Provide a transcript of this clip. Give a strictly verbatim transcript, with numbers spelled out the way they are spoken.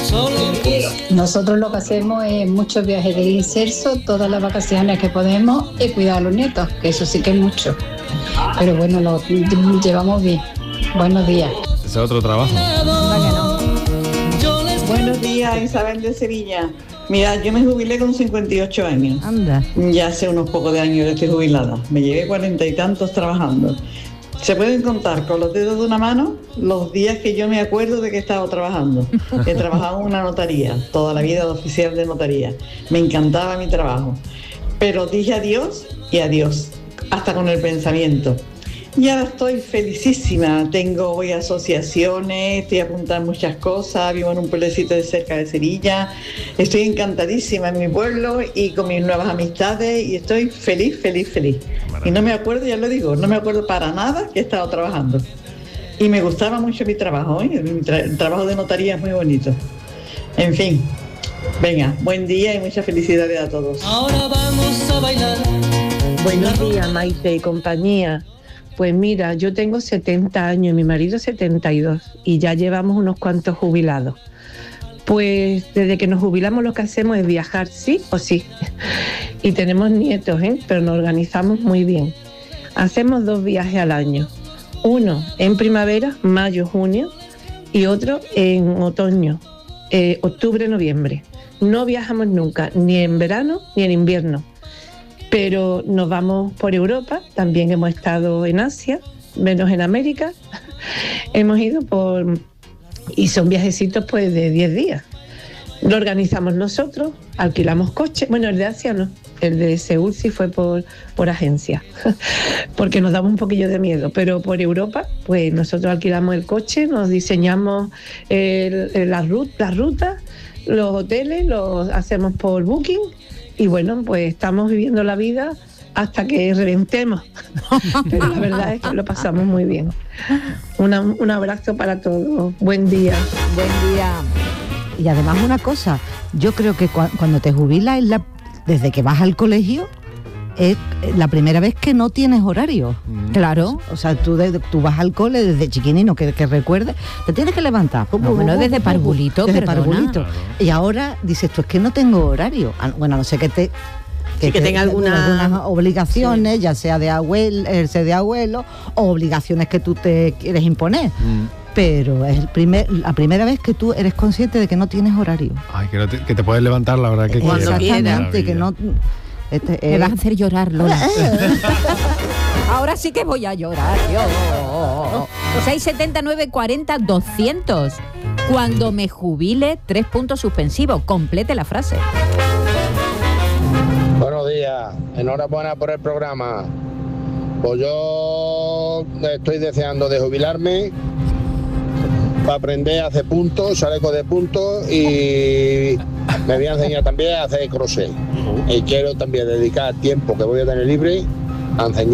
Nosotros lo que hacemos es muchos viajes de inserso, todas las vacaciones que podemos, y cuidar a los nietos, que eso sí que es mucho. Pero bueno, lo llevamos bien. Buenos días. Ese es otro trabajo. Buenos días, Isabel de Sevilla. Mira, yo me jubilé con cincuenta y ocho años. Anda. Ya hace unos pocos de años que estoy jubilada. Me llevé cuarenta y tantos trabajando. Se pueden contar con los dedos de una mano los días que yo me acuerdo de que he estado trabajando. He trabajado en una notaría, toda la vida de oficial de notaría. Me encantaba mi trabajo. Pero dije adiós y adiós, hasta con el pensamiento. Y ahora estoy felicísima. Tengo, voy a asociaciones, estoy apuntada en muchas cosas, vivo en un pueblecito de cerca de Sevilla. Estoy encantadísima en mi pueblo y con mis nuevas amistades y estoy feliz, feliz, feliz. Maravilla. Y no me acuerdo, ya lo digo, no me acuerdo para nada que he estado trabajando. Y me gustaba mucho mi trabajo, ¿eh? Mi tra- el trabajo de notaría es muy bonito. En fin, venga, buen día y muchas felicidades a todos. Ahora vamos a bailar. Buenos días, Maite y compañía. Pues mira, yo tengo setenta años y mi marido setenta y dos y ya llevamos unos cuantos jubilados. Pues desde que nos jubilamos lo que hacemos es viajar sí o sí. Y tenemos nietos, ¿eh? Pero nos organizamos muy bien. Hacemos dos viajes al año. Uno en primavera, mayo, junio, y otro en otoño, eh, octubre, noviembre. No viajamos nunca, ni en verano ni en invierno. Pero nos vamos por Europa, también hemos estado en Asia, menos en América. Hemos ido por... y son viajecitos pues de diez días. Lo organizamos nosotros, alquilamos coches. Bueno, el de Asia no, el de Seúl sí fue por, por agencia, porque nos daba un poquillo de miedo. Pero por Europa, pues nosotros alquilamos el coche, nos diseñamos el, el, la, rut, la ruta, los hoteles, los hacemos por Booking. Y bueno, pues estamos viviendo la vida hasta que reventemos. Pero la verdad es que lo pasamos muy bien. Una, un abrazo para todos. Buen día. Buen día. Y además una cosa, yo creo que cu- cuando te jubilas, es la, desde que vas al colegio, es la primera vez que no tienes horario. Mm. Claro. O sea, tú, de, tú vas al cole desde chiquinino, que, que recuerdes, te tienes que levantar. Pum, No, pum, bueno, pum, desde pum, parvulito, desde perdona. parvulito. Claro. Y ahora dices, tú es que no tengo horario. Ah, bueno, a no sé que te... Sí, que tenga alguna- algunas obligaciones, ya sea de abuelo, ser de abuelo, o obligaciones que tú te quieres imponer. Mm. Pero es el primer, la primera vez que tú eres consciente de que no tienes horario. Ay, que, no te, que te puedes levantar la verdad que Cuando quieras. Exactamente, que no... Este, Me eh, vas a hacer llorar, Lola. Ahora sí que voy a llorar yo. seis setenta, nueve cuarenta, doscientos. Cuando me jubile, tres puntos suspensivos. Complete la frase. Buenos días, enhorabuena por el programa. Pues yo estoy deseando de jubilarme para aprender a hacer puntos, chaleco de puntos, y me voy a enseñar también a hacer crochet. Y quiero también dedicar tiempo que voy a tener libre a enseñar